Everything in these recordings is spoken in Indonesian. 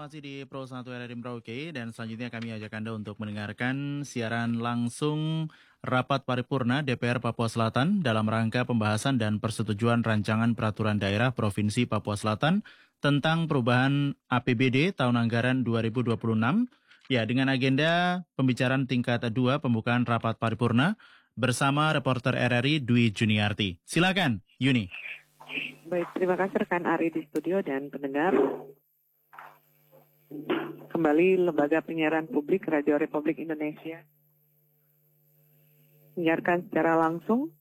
masih di Pro 1 RRI Merauke dan selanjutnya kami ajak Anda untuk mendengarkan siaran langsung rapat paripurna DPR Papua Selatan dalam rangka pembahasan dan persetujuan rancangan peraturan daerah Provinsi Papua Selatan tentang perubahan APBD tahun anggaran 2026. Ya, dengan agenda pembicaraan tingkat 2 pembukaan rapat paripurna bersama reporter RRI Dwi Juniarti. Silakan, Yuni. Baik, terima kasih rekan Ari di studio dan pendengar. Kembali Lembaga Penyiaran Publik Radio Republik Indonesia menyiarkan secara langsung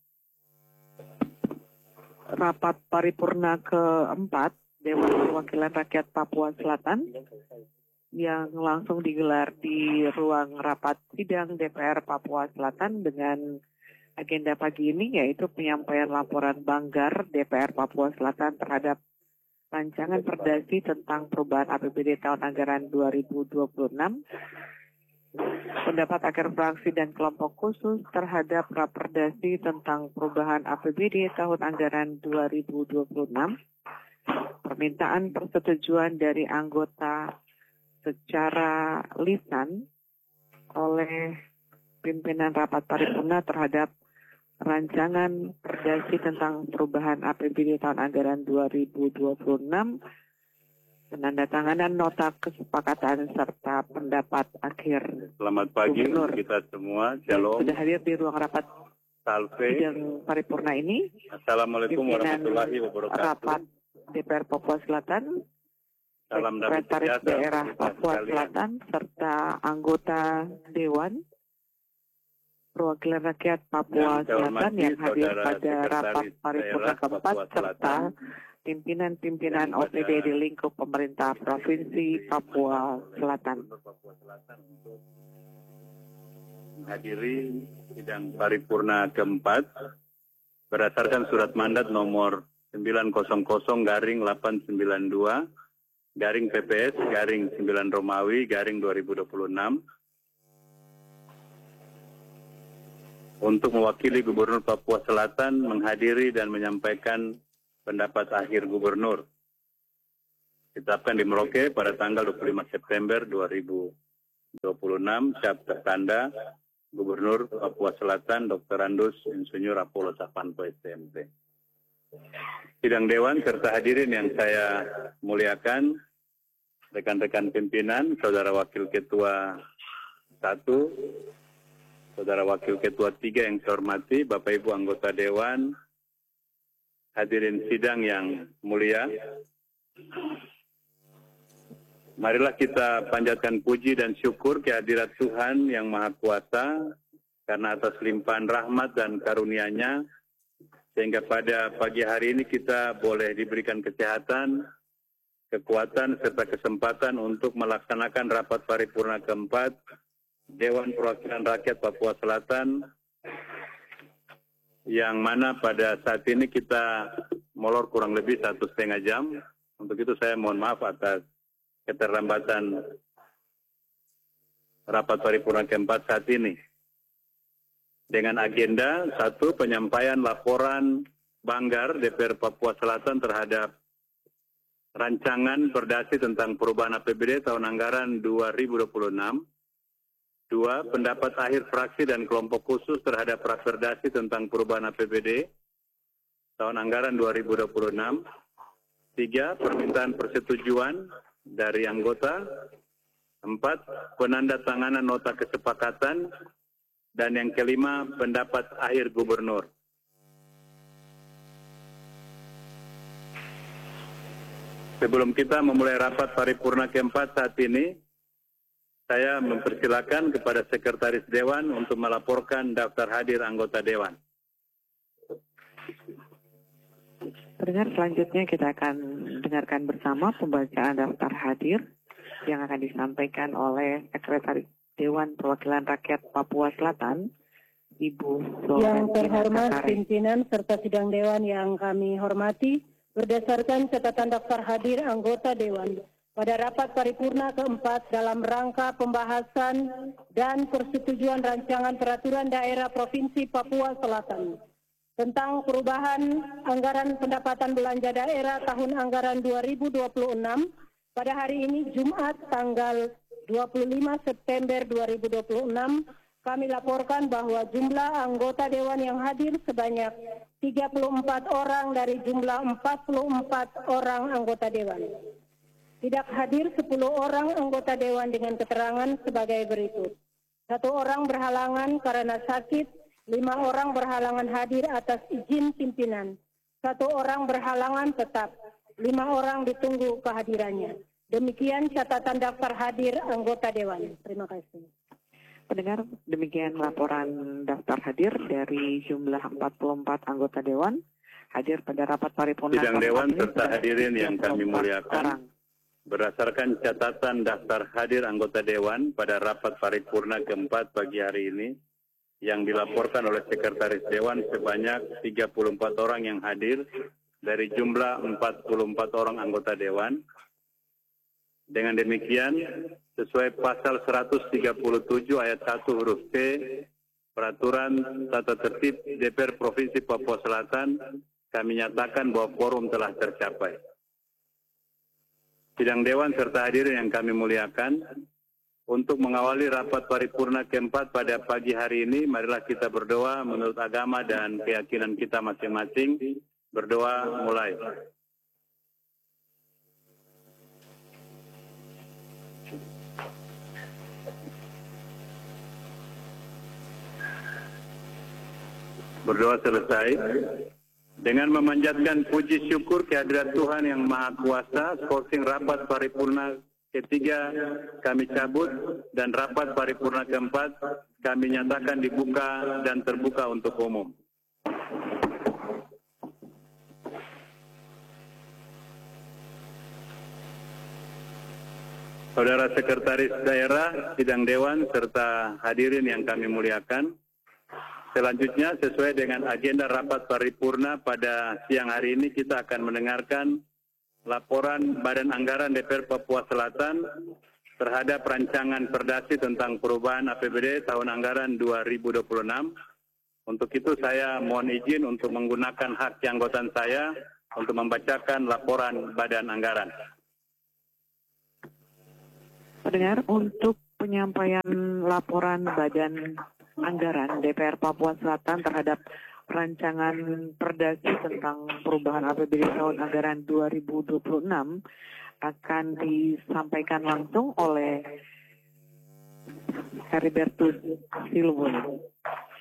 rapat paripurna keempat Dewan Perwakilan Rakyat Papua Selatan yang langsung digelar di ruang rapat sidang DPR Papua Selatan dengan agenda pagi ini yaitu penyampaian laporan Banggar DPR Papua Selatan terhadap rancangan perdasi tentang perubahan APBD tahun anggaran 2026, pendapat akhir fraksi dan kelompok khusus terhadap raperdasi tentang perubahan APBD tahun anggaran 2026, permintaan persetujuan dari anggota secara lisan oleh pimpinan rapat paripurna terhadap rancangan perdasi tentang perubahan APBD tahun anggaran 2026, penandatanganan nota kesepakatan serta pendapat akhir. Selamat pagi Gubernur kita semua. Shalom. Sudah hadir di ruang rapat sidang paripurna ini. Assalamualaikum warahmatullahi wabarakatuh. Rapat DPR Papua Selatan, Salam damai Sekretaris sejahtera Daerah Papua Selatan serta anggota Dewan Perwakilan Rakyat Papua Selatan yang hadir pada rapat paripurna keempat serta pimpinan-pimpinan OPD di lingkup pemerintah Provinsi Papua Selatan. Menghadiri sidang paripurna keempat berdasarkan surat mandat nomor 900-892-PPS-9 Romawi-2026 untuk mewakili Gubernur Papua Selatan menghadiri dan menyampaikan pendapat akhir Gubernur. Ditetapkan di Merauke pada tanggal 25 September 2026, cap tertanda Gubernur Papua Selatan Dr. Andus Insinyur Apollo Sapanpo SMP. Sidang Dewan serta hadirin yang saya muliakan, rekan-rekan pimpinan, Saudara Wakil Ketua 1, Saudara Wakil Ketua 3 yang saya hormati, Bapak Ibu anggota Dewan, hadirin sidang yang mulia. Marilah kita panjatkan puji dan syukur kehadirat Tuhan yang Maha Kuasa, karena atas limpahan rahmat dan karunia-Nya, sehingga pada pagi hari ini kita boleh diberikan kesehatan, kekuatan, serta kesempatan untuk melaksanakan rapat paripurna keempat Dewan Perwakilan Rakyat Papua Selatan, yang mana pada saat ini kita molor kurang lebih 1,5 jam. Untuk itu saya mohon maaf atas keterlambatan rapat paripurna keempat saat ini. Dengan agenda 1, penyampaian laporan Banggar DPR Papua Selatan terhadap rancangan perdasi tentang perubahan APBD tahun anggaran 2026. 2. Pendapat akhir fraksi dan kelompok khusus terhadap raperdasi tentang perubahan APBD tahun anggaran 2026. 3. Permintaan persetujuan dari anggota. 4. Penandatanganan nota kesepakatan. Dan yang kelima, pendapat akhir Gubernur. Sebelum kita memulai rapat paripurna keempat saat ini, saya mempersilakan kepada Sekretaris Dewan untuk melaporkan daftar hadir anggota Dewan. Pendengar, selanjutnya kita akan dengarkan bersama pembacaan daftar hadir yang akan disampaikan oleh Sekretaris Dewan Perwakilan Rakyat Papua Selatan, Ibu Solen. Yang terhormat pimpinan serta sidang Dewan yang kami hormati, berdasarkan catatan daftar hadir anggota Dewan pada rapat paripurna keempat dalam rangka pembahasan dan persetujuan rancangan peraturan daerah Provinsi Papua Selatan tentang perubahan anggaran pendapatan belanja daerah tahun anggaran 2026 Pada hari ini Jumat tanggal 25 September 2026, kami laporkan bahwa jumlah anggota Dewan yang hadir sebanyak 34 orang dari jumlah 44 orang anggota Dewan. Tidak hadir 10 orang anggota Dewan dengan keterangan sebagai berikut. 1 orang berhalangan karena sakit, 5 orang berhalangan hadir atas izin pimpinan, 1 orang berhalangan tetap, 5 orang ditunggu kehadirannya. Demikian catatan daftar hadir anggota Dewan. Terima kasih. Pendengar, demikian laporan daftar hadir dari jumlah 44 anggota Dewan hadir pada rapat paripurna. Sidang Dewan serta hadirin yang kami muliakan, orang. Berdasarkan catatan daftar hadir anggota Dewan pada rapat paripurna keempat pagi hari ini, yang dilaporkan oleh Sekretaris Dewan sebanyak 34 orang yang hadir dari jumlah 44 orang anggota Dewan. Dengan demikian, sesuai pasal 137 ayat 1 huruf C, Peraturan Tata Tertib DPR Provinsi Papua Selatan, kami nyatakan bahwa quorum telah tercapai. Sidang Dewan serta hadirin yang kami muliakan, untuk mengawali rapat paripurna keempat pada pagi hari ini, marilah kita berdoa menurut agama dan keyakinan kita masing-masing. Berdoa mulai. Berdoa selesai. Dengan memanjatkan puji syukur kehadirat Tuhan yang Maha Kuasa, closing rapat paripurna ketiga kami cabut dan rapat paripurna keempat kami nyatakan dibuka dan terbuka untuk umum. Saudara Sekretaris Daerah, Sidang Dewan, serta hadirin yang kami muliakan, selanjutnya sesuai dengan agenda rapat paripurna pada siang hari ini kita akan mendengarkan laporan Badan Anggaran DPR Papua Selatan terhadap rancangan perdasi tentang perubahan APBD tahun anggaran 2026. Untuk itu saya mohon izin untuk menggunakan hak keanggotaan saya untuk membacakan laporan Badan Anggaran. Pendengar, untuk penyampaian laporan Badan Anggaran DPR Papua Selatan terhadap rancangan perdasi tentang perubahan APBD tahun anggaran 2026 akan disampaikan langsung oleh Heribertus Silwono.